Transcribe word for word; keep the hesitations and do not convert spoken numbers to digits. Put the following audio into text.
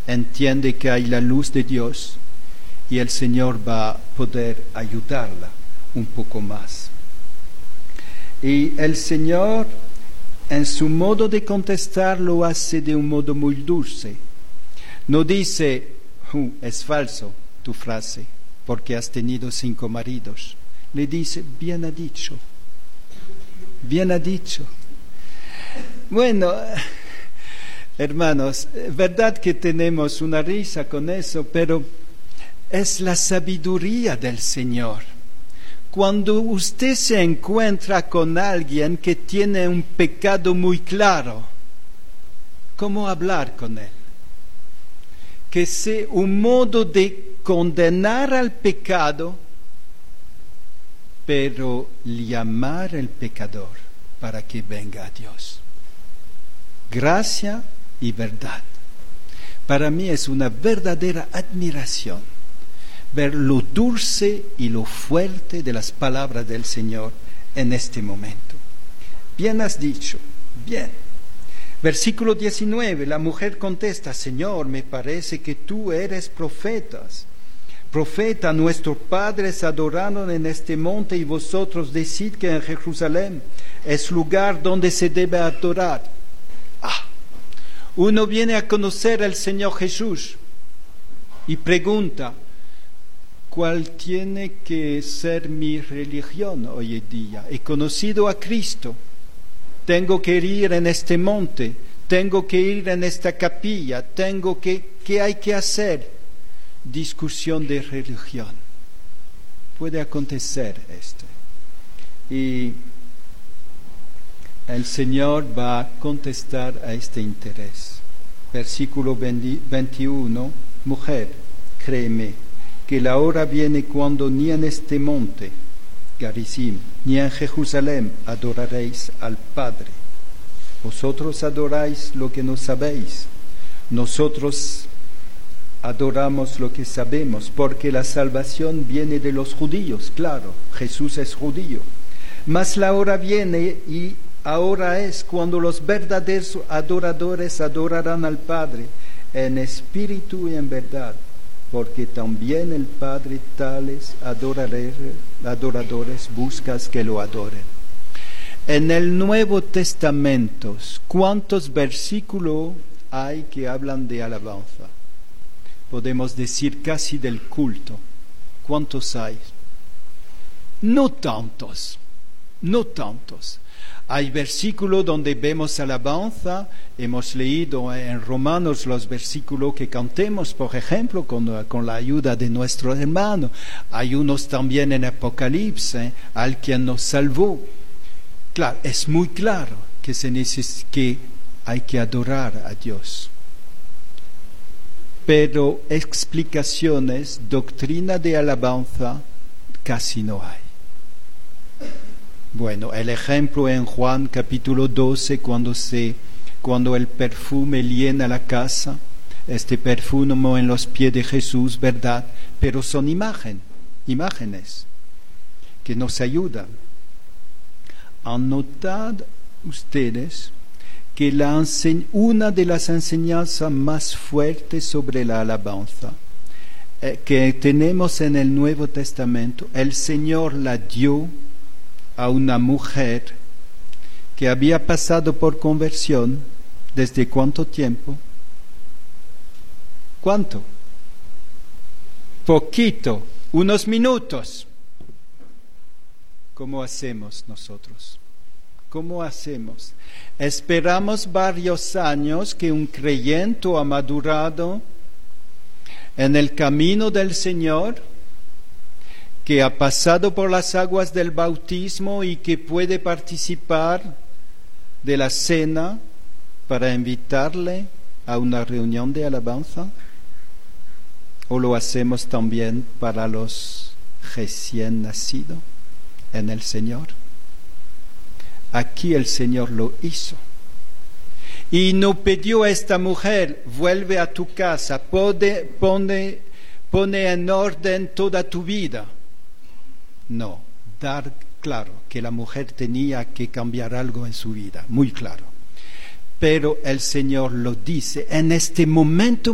entiende que hay la luz de Dios y el Señor va a poder ayudarla un poco más. Y el Señor, en su modo de contestar, lo hace de un modo muy dulce. No dice, uh, es falso tu frase, porque has tenido cinco maridos. Le dice, bien ha dicho, bien ha dicho. Bueno, hermanos, verdad que tenemos una risa con eso, pero es la sabiduría del Señor. Cuando usted se encuentra con alguien que tiene un pecado muy claro, ¿cómo hablar con él? Que sea un modo de condenar al pecado, pero llamar al pecador para que venga a Dios. Gracia y verdad. Para mí es una verdadera admiración ver lo dulce y lo fuerte de las palabras del Señor en este momento. Bien has dicho, bien. Versículo diecinueve, la mujer contesta, Señor, me parece que tú eres profeta. Profeta, nuestros padres adoraron en este monte y vosotros decid que en Jerusalén es lugar donde se debe adorar. Ah, uno viene a conocer al Señor Jesús y pregunta, ¿cuál tiene que ser mi religión hoy en día? He conocido a Cristo, tengo que ir en este monte, tengo que ir en esta capilla, tengo que, ¿qué hay que hacer? Discusión de religión. Puede acontecer esto. Y el Señor va a contestar a este interés. Versículo veintiuno, mujer, créeme, que la hora viene cuando ni en este monte, Garizim, ni en Jerusalén adoraréis al Padre. Vosotros adoráis lo que no sabéis, nosotros adoramos lo que sabemos, porque la salvación viene de los judíos, claro, Jesús es judío. Mas la hora viene y ahora es cuando los verdaderos adoradores adorarán al Padre en espíritu y en verdad, porque también el Padre tales adoradores buscas que lo adoren. En el Nuevo Testamento, ¿cuántos versículos hay que hablan de alabanza? Podemos decir casi del culto. ¿Cuántos hay? No tantos, no tantos. Hay versículos donde vemos alabanza, hemos leído en Romanos los versículos que cantemos, por ejemplo, con, con la ayuda de nuestro hermano. Hay unos también en Apocalipsis, al quien nos salvó. Claro, es muy claro que, se neces- que hay que adorar a Dios. Pero explicaciones, doctrina de alabanza, casi no hay. Bueno, el ejemplo en Juan capítulo doce, cuando, se, cuando el perfume llena la casa, este perfume en los pies de Jesús, ¿verdad? Pero son imagen, imágenes que nos ayudan. Anotad ustedes que la ense- una de las enseñanzas más fuertes sobre la alabanza eh, que tenemos en el Nuevo Testamento, el Señor la dio a una mujer que había pasado por conversión. ¿Desde cuánto tiempo? ¿Cuánto? Poquito, unos minutos. ¿Cómo hacemos nosotros? ¿Cómo hacemos? Esperamos varios años que un creyente ha madurado en el camino del Señor, que ha pasado por las aguas del bautismo y que puede participar de la cena para invitarle a una reunión de alabanza. ¿O lo hacemos también para los recién nacidos en el Señor? Aquí el Señor lo hizo. Y no pidió a esta mujer, vuelve a tu casa, pone, pone, pone en orden toda tu vida. No, dar claro que la mujer tenía que cambiar algo en su vida, muy claro. Pero el Señor lo dice en este momento